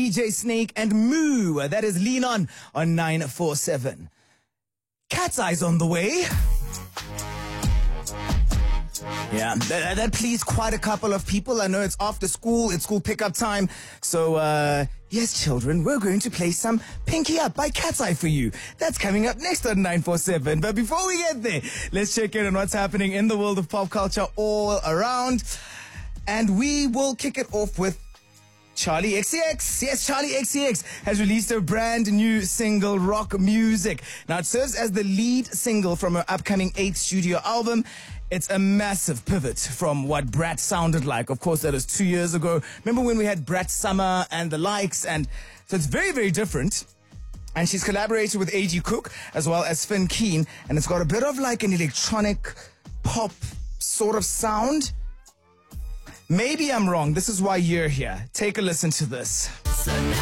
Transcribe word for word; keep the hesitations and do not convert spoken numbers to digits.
D J Snake and Moo. That is Lean On on nine four seven. Cat's Eyes on the way. Yeah, that, that pleased quite a couple of people. I know it's after school, it's school pickup time. So, uh, yes, children, we're going to play some Pinky Up by Cat's Eye for you. That's coming up next on nine four seven. But before we get there, let's check in on what's happening in the world of pop culture all around. And we will kick it off with Charli X C X. Yes, Charli X C X has released a brand new single, Rock Music. Now, it serves as the lead single from her upcoming eighth studio album. It's a massive pivot from what Brat sounded like. Of course, that was two years ago. Remember when we had Brat Summer and the likes? And so it's very, very different. And she's collaborated with A G Cook as well as Finn Keen. And it's got a bit of like an electronic pop sort of sound. Maybe I'm wrong. This is why you're here. Take a listen to this.